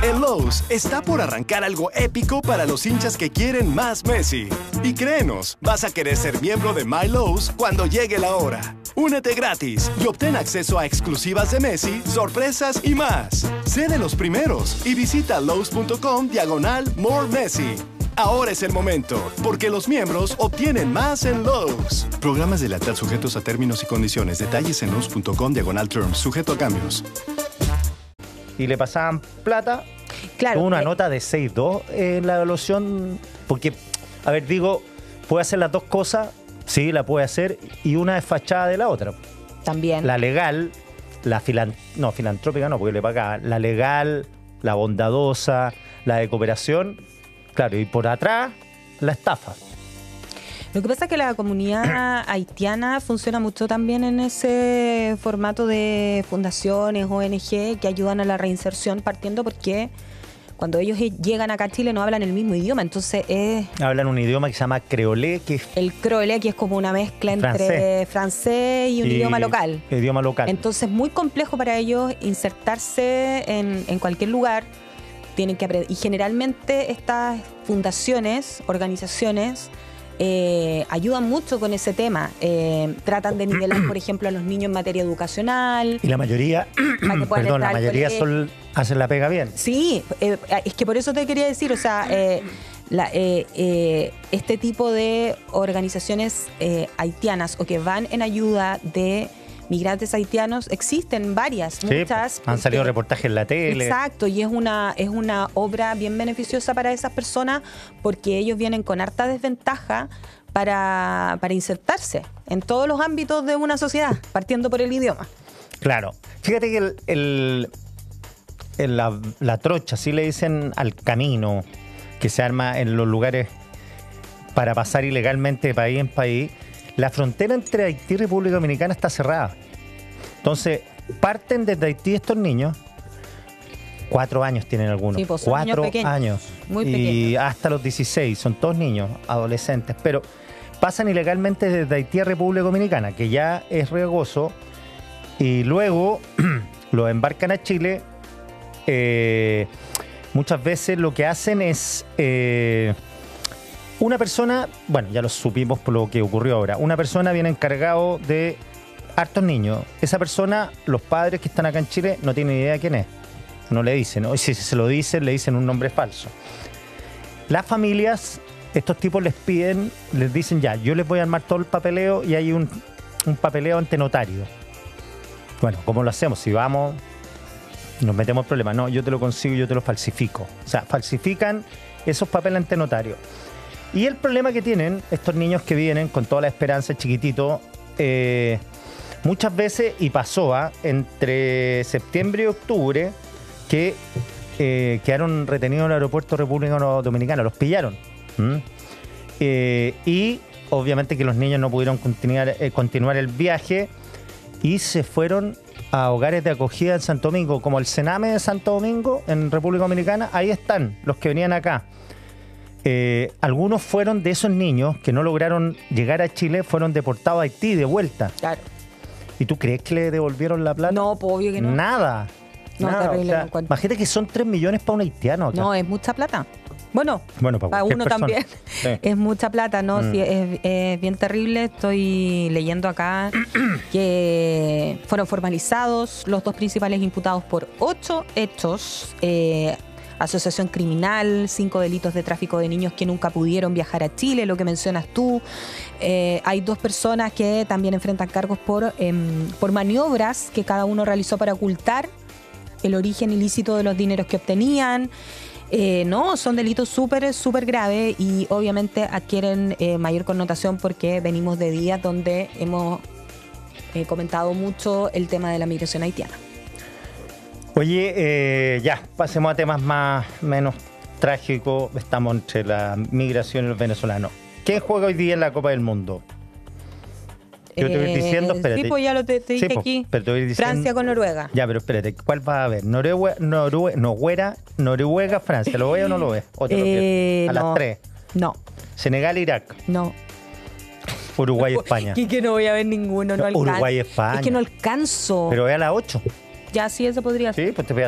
En Lowe's está por arrancar algo épico para los hinchas que quieren más Messi. Y créenos, vas a querer ser miembro de My Lowe's cuando llegue la hora. Únete gratis y obtén acceso a exclusivas de Messi, sorpresas y más. Sé de los primeros y visita lowes.com/More Messi. Ahora es el momento, porque los miembros obtienen más en Lowe's. Programas de lealtad sujetos a términos y condiciones. Detalles en lowes.com/terms, sujeto a cambios. Y le pasaban plata. Claro. Tuvo una nota de 6.2 en la evaluación. Porque, a ver, digo, puede hacer las dos cosas. Sí, la puede hacer. Y una es fachada de la otra. También. La legal, la filantrópica no, porque le pagaban. La legal, la bondadosa, la de cooperación. Claro, y por atrás, la estafa. Lo que pasa es que la comunidad haitiana funciona mucho también en ese formato de fundaciones, ONG, que ayudan a la reinserción, partiendo porque cuando ellos llegan acá a Chile no hablan el mismo idioma, entonces hablan un idioma que se llama creolé, que es el creolé, que es como una mezcla entre francés y un idioma local. Idioma local. Entonces es muy complejo para ellos insertarse en cualquier lugar. Tienen que aprender. Y generalmente estas fundaciones, organizaciones, ayudan mucho con ese tema. Tratan de nivelar, por ejemplo, a los niños en materia educacional. Y la mayoría, perdón, la mayoría hacen la pega bien. Sí, es que por eso te quería decir, o sea, este tipo de organizaciones haitianas o que van en ayuda de migrantes haitianos, existen varias, muchas. Han salido reportajes en la tele. Exacto, y es una obra bien beneficiosa para esas personas porque ellos vienen con harta desventaja para insertarse en todos los ámbitos de una sociedad, partiendo por el idioma. Claro. Fíjate que la trocha, así le dicen al camino que se arma en los lugares para pasar ilegalmente de país en país. La frontera entre Haití y República Dominicana está cerrada. Entonces, parten desde Haití estos niños. 4 años tienen algunos. Sí, pues son 4 niños años. Muy y pequeños. hasta los 16. Son todos niños, adolescentes. Pero pasan ilegalmente desde Haití a República Dominicana, que ya es riesgoso. Y luego los embarcan a Chile. Muchas veces lo que hacen es... una persona, bueno, ya lo supimos por lo que ocurrió ahora, una persona viene encargado de hartos niños. Esa persona, los padres que están acá en Chile no tienen idea de quién es. No le dicen, ¿no? Y si se lo dicen, le dicen un nombre falso. Las familias, estos tipos les dicen ya, yo les voy a armar todo el papeleo y hay un papeleo ante notario. Bueno, ¿cómo lo hacemos? Si vamos, nos metemos en problemas. No, yo te lo consigo y yo te lo falsifico. O sea, falsifican esos papeles ante notario. Y el problema que tienen estos niños que vienen con toda la esperanza, chiquititos, muchas veces, y pasó entre septiembre y octubre, que quedaron retenidos en el aeropuerto de República Dominicana, los pillaron. Y obviamente que los niños no pudieron continuar el viaje y se fueron a hogares de acogida en Santo Domingo, como el Sename de Santo Domingo, en República Dominicana. Ahí están los que venían acá. Algunos fueron de esos niños que no lograron llegar a Chile, fueron deportados a Haití de vuelta. Claro. ¿Y tú crees que le devolvieron la plata? No, pues obvio que no. Nada. No, nada. terrible, O sea, imagínate que son 3 millones para un haitiano acá. No, es mucha plata. Bueno, para uno persona. también. Sí. Es mucha plata, ¿no? Sí, es bien terrible. Estoy leyendo acá que fueron formalizados los 2 principales imputados por 8 hechos. Asociación criminal, 5 delitos de tráfico de niños que nunca pudieron viajar a Chile, lo que mencionas tú. Hay 2 personas que también enfrentan cargos por maniobras que cada uno realizó para ocultar el origen ilícito de los dineros que obtenían. No, son delitos súper graves y obviamente adquieren mayor connotación porque venimos de días donde hemos comentado mucho el tema de la migración haitiana. Oye, ya, pasemos a temas menos trágicos. Estamos entre la migración y los venezolanos. ¿Quién juega hoy día en la Copa del Mundo? Yo te voy diciendo, espérate. Sí, pues ya lo te dije aquí. Pero te voy diciendo, Francia con Noruega. Ya, pero espérate, ¿cuál va a haber? Noruega, Francia. ¿Lo ves o no lo ves? ¿O te lo pierdes? A las 3. No. Senegal, Irak. No. Uruguay, España. Que no voy a ver ninguno, no alcanzo. Uruguay, España. Es que no alcanzo. Pero ve a las 8. Ya sí, eso podría ser. Sí, pues te voy a